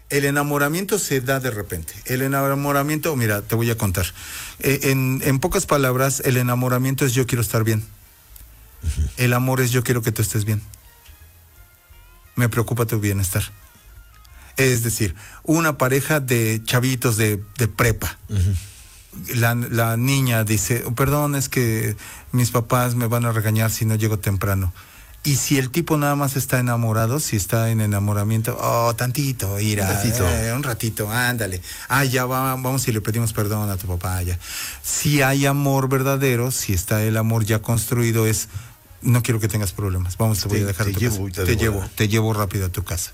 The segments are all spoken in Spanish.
El enamoramiento se da de repente. El enamoramiento, mira, te voy a contar. En pocas palabras, el enamoramiento es yo quiero estar bien. El amor es yo quiero que tú estés bien. Me preocupa tu bienestar. Es decir, una pareja de chavitos de prepa. La niña dice, perdón, es que mis papás me van a regañar si no llego temprano. Y si el tipo nada más está enamorado, si está en enamoramiento, tantito, ira, un ratito, ándale. Ya vamos y le pedimos perdón a tu papá, ya. Si hay amor verdadero, si está el amor ya construido, es, no quiero que tengas problemas, vamos, te voy a dejar a tu casa. Te llevo rápido a tu casa.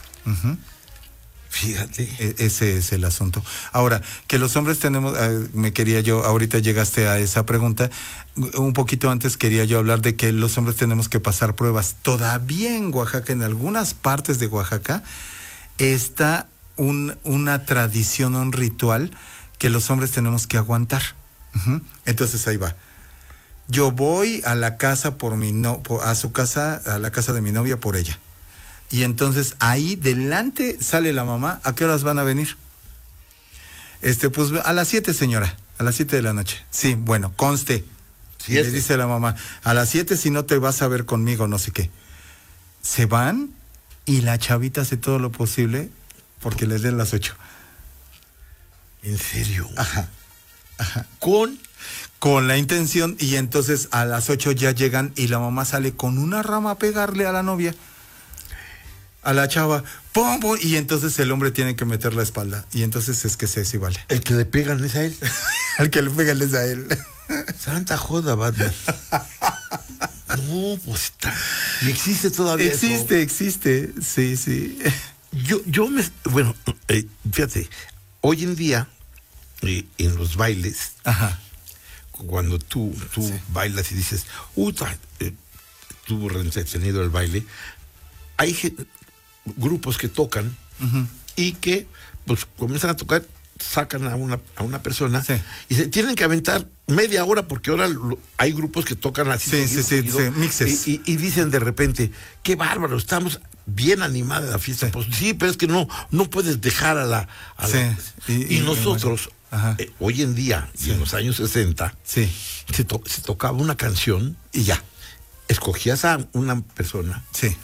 Fíjate. Ese es el asunto. Ahora, que los hombres tenemos, ahorita llegaste a esa pregunta, un poquito antes quería yo hablar de que los hombres tenemos que pasar pruebas. Todavía en Oaxaca, en algunas partes de Oaxaca, está una tradición, un ritual que los hombres tenemos que aguantar. Entonces ahí va. Yo voy a la casa a la casa de mi novia por ella. Y entonces ahí delante sale la mamá. ¿A qué horas van a venir? Pues a las 7, señora. A las 7 de la noche. Sí, bueno, conste. Y le dice la mamá, a las 7 si no te vas a ver conmigo, no sé qué. Se van y la chavita hace todo lo posible porque les den las 8. ¿En serio? Ajá. Con la intención, y entonces a las 8 ya llegan y la mamá sale con una rama a pegarle a la novia. A la chava, ¡pum, pum! Y entonces el hombre tiene que meter la espalda. Y entonces es que se vale. ¿El que le pegan es a él? El que le pegan es a él. Santa joda, Batman. No, pues está. ¿Y existe todavía Existe, sí. Bueno, fíjate, hoy en día, en los bailes, cuando tú bailas y dices, tuvo entretenido el baile, hay grupos que tocan y que pues comienzan a tocar, sacan a una persona y se tienen que aventar media hora porque ahora hay grupos que tocan así mixes y dicen de repente, qué bárbaro, estamos bien animada la fiesta. Pues sí, pero es que no puedes dejar y nosotros hoy en día y en los años 60 se tocaba una canción y ya escogías a una persona.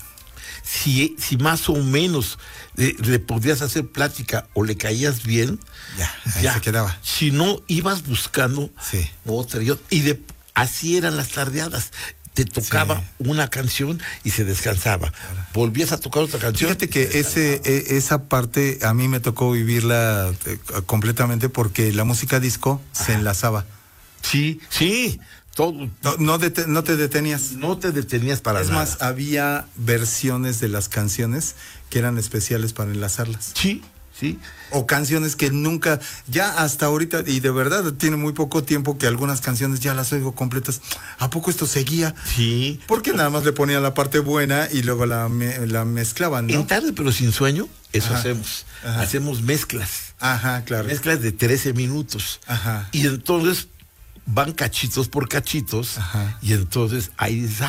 Si más o menos le podías hacer plática o le caías bien, ya se quedaba. Si no, ibas buscando otra y así eran las tardeadas. Te tocaba una canción y se descansaba. Volvías a tocar otra canción. Fíjate que esa parte a mí me tocó vivirla completamente porque la música disco se enlazaba. Sí. Todo. No te detenías. No te detenías para nada. Es más, había versiones de las canciones que eran especiales para enlazarlas. Sí. O canciones que nunca, ya hasta ahorita, y de verdad tiene muy poco tiempo que algunas canciones ya las oigo completas. ¿A poco esto seguía? Sí. Porque nada más le ponían la parte buena y luego la mezclaban, ¿no? En Tarde pero sin sueño, eso hacemos. Hacemos mezclas. Claro. Mezclas de 13 minutos. Y entonces van cachitos por cachitos y entonces ahí dices,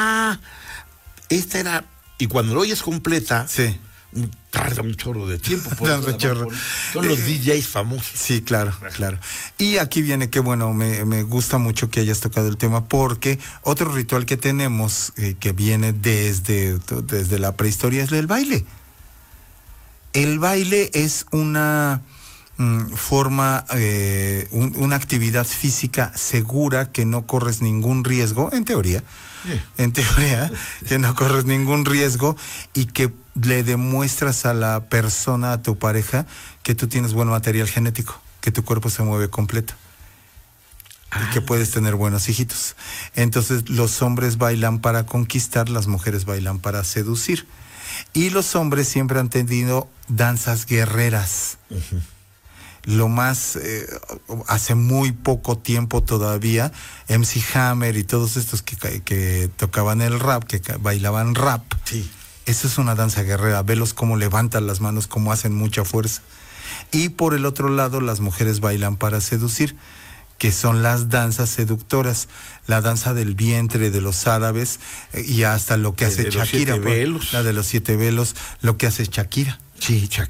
esta era, y cuando lo oyes completa tarda un chorro de tiempo. Son los DJs famosos. Sí, claro. Y aquí viene que bueno, me gusta mucho que hayas tocado el tema porque otro ritual que tenemos que viene desde la prehistoria es el baile. El baile es una forma, una actividad física segura que no corres ningún riesgo, en teoría, que no corres ningún riesgo y que le demuestras a la persona, a tu pareja, que tú tienes buen material genético, que tu cuerpo se mueve completo y que puedes tener buenos hijitos. Entonces los hombres bailan para conquistar, las mujeres bailan para seducir y los hombres siempre han tenido danzas guerreras. Lo más, hace muy poco tiempo todavía, MC Hammer y todos estos que tocaban el rap, que bailaban rap, eso es una danza guerrera. Velos cómo levantan las manos, cómo hacen mucha fuerza. Y por el otro lado, las mujeres bailan para seducir, que son las danzas seductoras, la danza del vientre de los árabes y hasta lo que hace Shakira, la de los 7 velos, lo que hace Shakira. Sí,